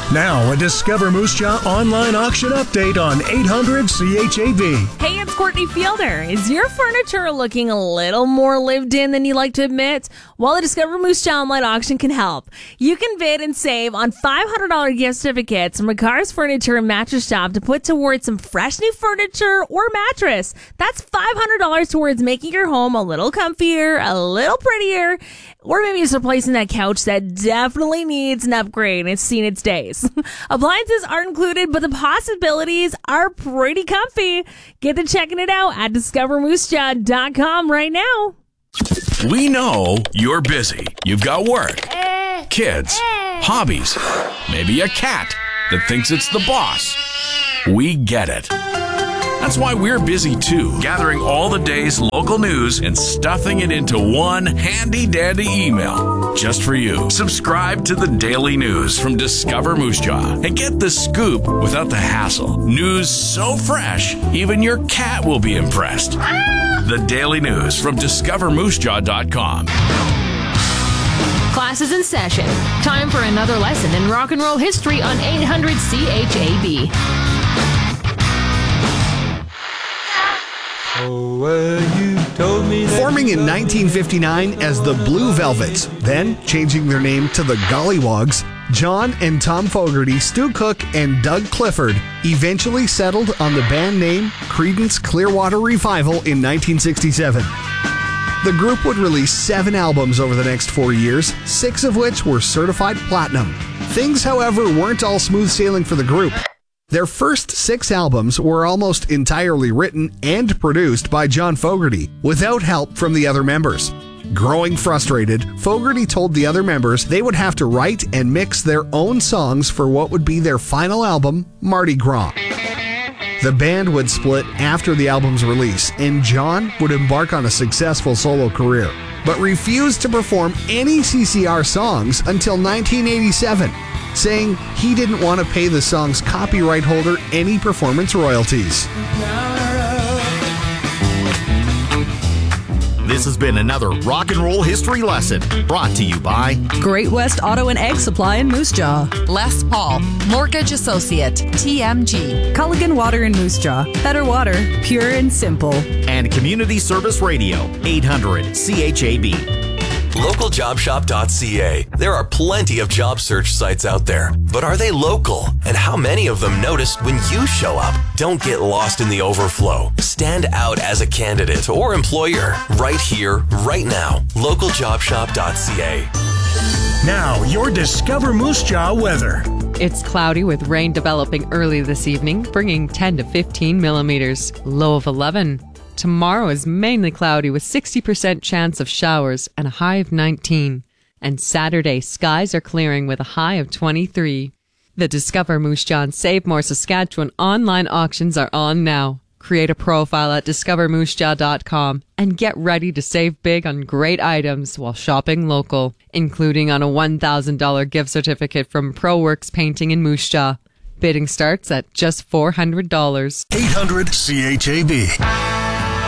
Now, a Discover Moose Jaw online auction update on 800 CHAB. Hey, it's Courtney Fielder. Is your furniture looking a little more lived in than you like to admit? Well, the Discover Moose Jaw online auction can help. You can bid and save on $500 gift certificates from Ricard's Furniture and Mattress Shop to put towards some fresh new furniture or mattress. That's $500 towards making your home a little comfier, a little prettier, or maybe it's replacing that couch that definitely needs an upgrade and it's seen its days. Appliances aren't included, but the possibilities are pretty comfy. Get to checking it out at discovermoosejaw.com right now. We know you're busy. You've got work, kids, hobbies, maybe a cat that thinks it's the boss. We get it. That's why we're busy too, gathering all the day's local news and stuffing it into one handy-dandy email just for you. Subscribe to the Daily News from Discover Moose Jaw and get the scoop without the hassle. News so fresh, even your cat will be impressed. The Daily News from discovermoosejaw.com. Class is in session. Time for another lesson in rock and roll history on 800 CHAB. Forming in 1959 as the Blue Velvets, then changing their name to the Gollywogs, John and Tom Fogerty, Stu Cook, and Doug Clifford eventually settled on the band name Creedence Clearwater Revival in 1967. The group would release 7 albums over the next 4 years, 6 of which were certified platinum. Things, however, weren't all smooth sailing for the group. Their first 6 albums were almost entirely written and produced by John Fogerty, without help from the other members. Growing frustrated, Fogerty told the other members they would have to write and mix their own songs for what would be their final album, Mardi Gras. The band would split after the album's release, and John would embark on a successful solo career, but refused to perform any CCR songs until 1987. Saying he didn't want to pay the song's copyright holder any performance royalties. This has been another rock and roll history lesson brought to you by Great West Auto and Egg Supply in Moose Jaw, Les Paul, Mortgage Associate, TMG, Culligan Water in Moose Jaw, better water, pure and simple, and Community Service Radio, 800 CHAB. LocalJobShop.ca. There are plenty of job search sites out there, but are they local? And how many of them notice when you show up? Don't get lost in the overflow. Stand out as a candidate or employer right here, right now. LocalJobShop.ca. Now, your Discover Moose Jaw weather. It's cloudy with rain developing early this evening, bringing 10 to 15 millimeters, low of 11. Tomorrow is mainly cloudy with 60% chance of showers and a high of 19. And Saturday, skies are clearing with a high of 23. The Discover Moose Jaw and Save More Saskatchewan online auctions are on now. Create a profile at discovermoosejaw.com and get ready to save big on great items while shopping local, including on a $1,000 gift certificate from ProWorks Painting in Moose Jaw. Bidding starts at just $400. 800 CHAB.